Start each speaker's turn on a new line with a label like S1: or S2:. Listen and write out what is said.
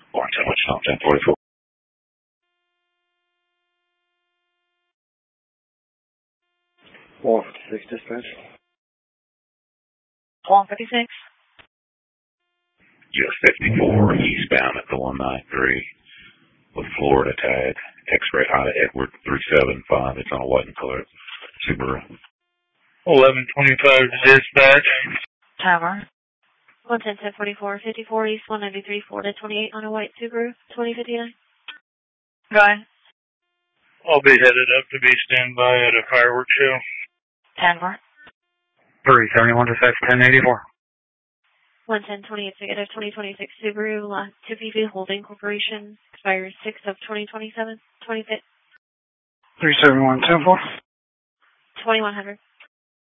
S1: Orange, how much time? 1044.
S2: One 56 dispatch.
S3: 156.
S1: US 54 eastbound at the 193 with Florida tag. X-ray Ida Edward 375. It's on a white and colored Subaru.
S4: 1125 dispatch.
S3: Tower. 110, 1044, 54 East 193, Florida 28 on a white Subaru 2059. Go ahead.
S4: I'll be headed up to be standby at a fireworks show.
S3: 10-4.
S2: 371 dispatch 1084.
S3: 110, 28 together 2026 Subaru Lot 2PV Holding Corporation. Expires 6 of 2027. 25th.
S2: 371 10-4.
S3: 2100.